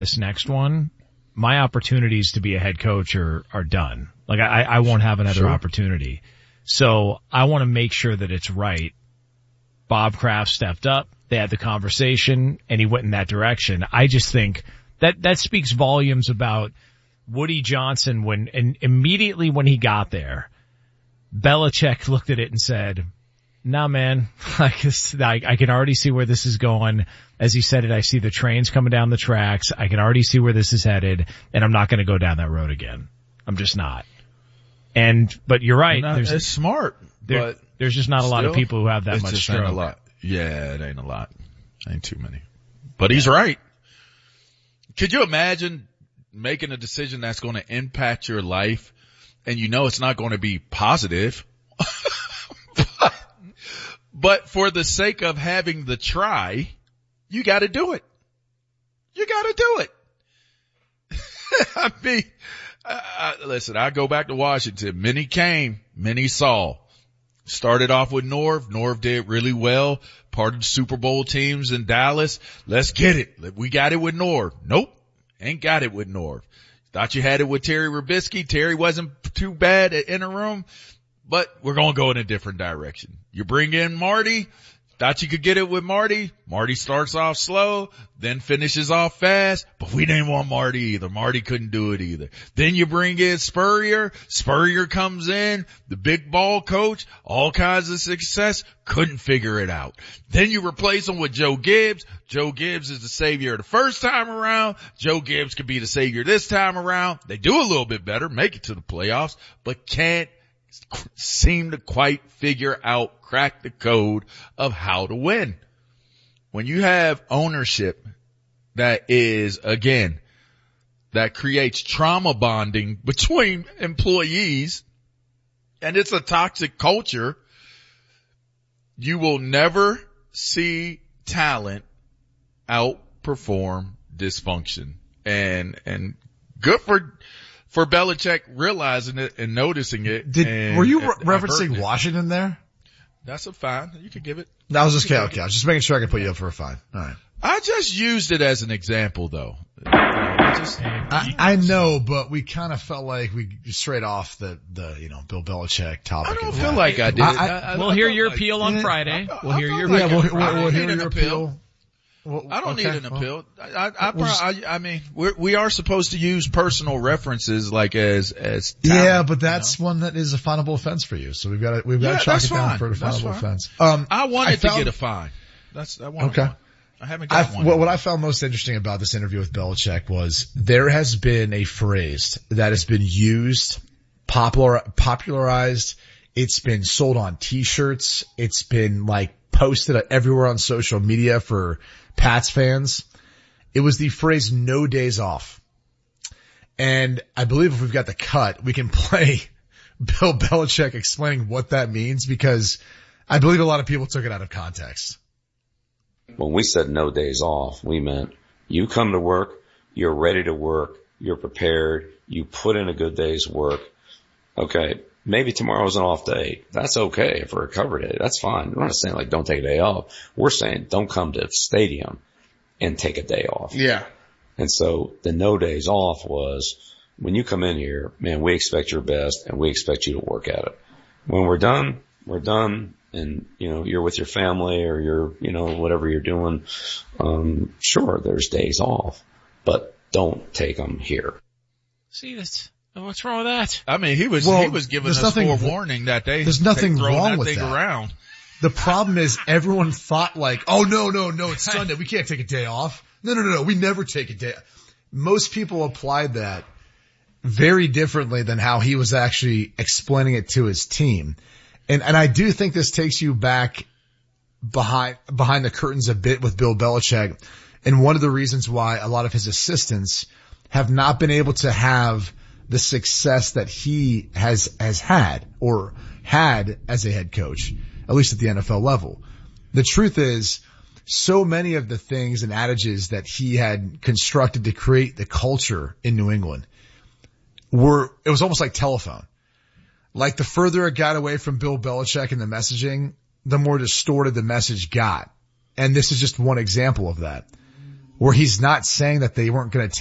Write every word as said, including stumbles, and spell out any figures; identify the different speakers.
Speaker 1: this next one, my opportunities to be a head coach are, are done. Like I, I won't have another
Speaker 2: Sure.
Speaker 1: opportunity. So I want to make sure that it's right. Bob Kraft stepped up. They had the conversation and he went in that direction. I just think that, that speaks volumes about Woody Johnson when, and immediately when he got there, Belichick looked at it and said, nah, man, I, I, I can already see where this is going. As he said it, I see the trains coming down the tracks. I can already see where this is headed, and I'm not going to go down that road again. I'm just not. And, but you're right.
Speaker 2: Not,
Speaker 1: there's,
Speaker 2: it's smart,
Speaker 1: there,
Speaker 2: but
Speaker 1: there's just not a lot of people who have that
Speaker 2: it's
Speaker 1: much
Speaker 2: just
Speaker 1: stroke.
Speaker 2: Ain't a lot. Yeah, it ain't a lot. Ain't too many. But he's right. Could you imagine making a decision that's going to impact your life and you know it's not going to be positive? but, but for the sake of having the try, you got to do it. You got to do it. I mean, I, I, listen, I go back to Washington. Many came, many saw. Started off with Norv. Norv did really well. Part of the Super Bowl teams in Dallas. Let's get it. We got it with Norv. Nope. Ain't got it with Norv. Thought you had it with Terry Rubisky. Terry wasn't too bad at interim, but we're going to go in a different direction. You bring in Marty. Thought you could get it with Marty. Marty starts off slow, then finishes off fast, but we didn't want Marty either. Marty couldn't do it either. Then you bring in Spurrier. Spurrier comes in, the big ball coach, all kinds of success, couldn't figure it out. Then you replace him with Joe Gibbs. Joe Gibbs is the savior the first time around. Joe Gibbs could be the savior this time around. They do a little bit better, make it to the playoffs, but can't seem to quite figure out, crack the code of how to win. When you have ownership that is, again, that creates trauma bonding between employees and it's a toxic culture, you will never see talent outperform dysfunction. And, and good for For Belichick realizing it and noticing it.
Speaker 3: Did,
Speaker 2: and,
Speaker 3: were you
Speaker 2: and,
Speaker 3: re- referencing Washington there?
Speaker 2: That's a fine. You can give it.
Speaker 3: No, I was just okay. okay. I was just making sure I could put you up for a fine. All right.
Speaker 2: I just used it as an example, though. I, just,
Speaker 3: I, I know, but we kind of felt like we straight off the the you know Bill Belichick topic.
Speaker 2: I don't feel like I did.
Speaker 3: I,
Speaker 2: I, I,
Speaker 1: we'll
Speaker 2: I
Speaker 1: hear your
Speaker 2: like,
Speaker 1: appeal on
Speaker 3: yeah,
Speaker 1: Friday.
Speaker 2: I,
Speaker 1: We'll hear your
Speaker 3: yeah,
Speaker 2: like
Speaker 3: we'll,
Speaker 2: it.
Speaker 3: we'll,
Speaker 2: I
Speaker 3: we'll
Speaker 2: don't
Speaker 3: hear
Speaker 2: need
Speaker 3: your
Speaker 2: an
Speaker 3: appeal.
Speaker 2: appeal.
Speaker 3: Well,
Speaker 2: I don't
Speaker 3: okay,
Speaker 2: need an
Speaker 3: well,
Speaker 2: appeal. I, I, I,
Speaker 3: we'll just,
Speaker 2: I, I mean, we're, we are supposed to use personal references like as, as talent,
Speaker 3: yeah, but that's
Speaker 2: you know?
Speaker 3: one that is a finable offense for you. So we've got to, we've got
Speaker 2: Yeah,
Speaker 3: to chalk
Speaker 2: that's
Speaker 3: it down
Speaker 2: fine.
Speaker 3: for a
Speaker 2: That's
Speaker 3: finable
Speaker 2: fine.
Speaker 3: offense. Um,
Speaker 2: I wanted
Speaker 3: I found,
Speaker 2: to get a fine. That's, I wanted
Speaker 3: okay.
Speaker 2: one. I haven't got
Speaker 3: I,
Speaker 2: one.
Speaker 3: what, what I found most interesting about this interview with Belichick was there has been a phrase that has been used, popular, popularized. It's been sold on t-shirts. It's been like posted everywhere on social media for Pats fans. It was the phrase no days off. And I believe if we've got the cut, we can play Bill Belichick explaining what that means because I believe a lot of people took it out of context.
Speaker 4: When we said no days off, we meant you come to work, you're ready to work, you're prepared, you put in a good day's work. Okay, maybe tomorrow's an off day. That's okay for a recovery day. That's fine. We're not saying like don't take a day off. We're saying don't come to the stadium and take a day off.
Speaker 3: Yeah.
Speaker 4: And so the no days off was when you come in here, man, we expect your best and we expect you to work at it. When we're done, we're done. And, you know, you're with your family or you're, you know, whatever you're doing. Um, sure, there's days off, but don't take them here.
Speaker 1: See, that's, what's wrong with that?
Speaker 2: I mean, he was,
Speaker 3: Well,
Speaker 2: he was giving
Speaker 3: there's
Speaker 2: us
Speaker 3: nothing-
Speaker 2: forewarning that they,
Speaker 3: there's nothing
Speaker 2: they throwing
Speaker 3: wrong
Speaker 2: that
Speaker 3: with
Speaker 2: thing
Speaker 3: that.
Speaker 2: around.
Speaker 3: The problem is everyone thought like, oh no, no, no, it's Sunday. We can't take a day off. No, no, no, no. We never take a day. Most people applied that very differently than how he was actually explaining it to his team. And, and I do think this takes you back behind, behind the curtains a bit with Bill Belichick. And one of the reasons why a lot of his assistants have not been able to have the success that he has, has had or had as a head coach, at least at the N F L level. The truth is, so many of the things and adages that he had constructed to create the culture in New England were, it was almost like telephone. Like the further it got away from Bill Belichick and the messaging, the more distorted the message got. And this is just one example of that. where he's not saying that they weren't going to